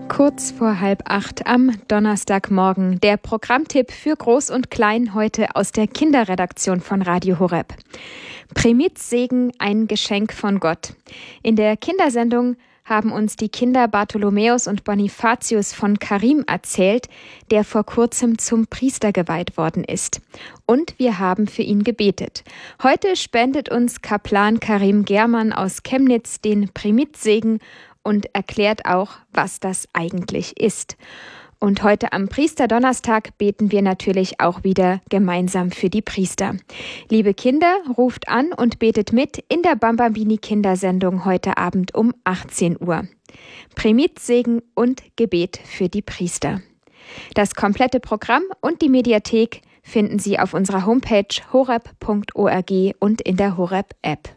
Kurz vor 7:30 am Donnerstagmorgen. Der Programmtipp für Groß und Klein heute aus der Kinderredaktion von Radio Horeb. Primizsegen, ein Geschenk von Gott. In der Kindersendung haben uns die Kinder Bartholomäus und Bonifatius von Karim erzählt, der vor kurzem zum Priester geweiht worden ist. Und wir haben für ihn gebetet. Heute spendet uns Kaplan Karim Germann aus Chemnitz den Primizsegen und erklärt auch, was das eigentlich ist. Und heute am Priesterdonnerstag beten wir natürlich auch wieder gemeinsam für die Priester. Liebe Kinder, ruft an und betet mit in der Bambambini-Kindersendung heute Abend um 18 Uhr. Primizsegen und Gebet für die Priester. Das komplette Programm und die Mediathek finden Sie auf unserer Homepage horeb.org und in der Horeb-App.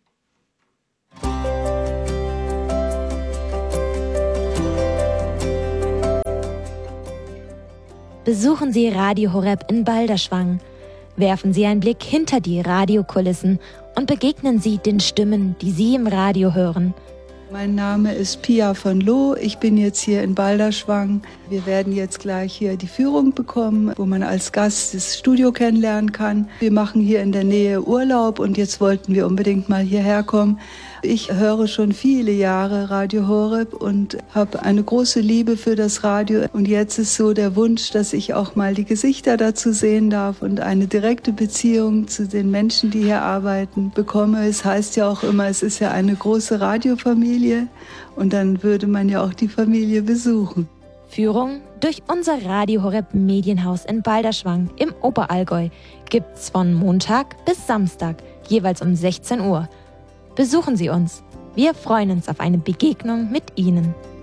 Besuchen Sie Radio Horeb in Balderschwang. Werfen Sie einen Blick hinter die Radiokulissen und begegnen Sie den Stimmen, die Sie im Radio hören. Mein Name ist Pia von Loh. Ich bin jetzt hier in Balderschwang. Wir werden jetzt gleich hier die Führung bekommen, wo man als Gast das Studio kennenlernen kann. Wir machen hier in der Nähe Urlaub und jetzt wollten wir unbedingt mal hierher kommen. Ich höre schon viele Jahre Radio Horeb und habe eine große Liebe für das Radio. Und jetzt ist so der Wunsch, dass ich auch mal die Gesichter dazu sehen darf und eine direkte Beziehung zu den Menschen, die hier arbeiten, bekomme. Es heißt ja auch immer, es ist ja eine große Radiofamilie und dann würde man ja auch die Familie besuchen. Führung durch unser Radio Horeb Medienhaus in Balderschwang im Oberallgäu gibt's von Montag bis Samstag, jeweils um 16 Uhr. Besuchen Sie uns. Wir freuen uns auf eine Begegnung mit Ihnen.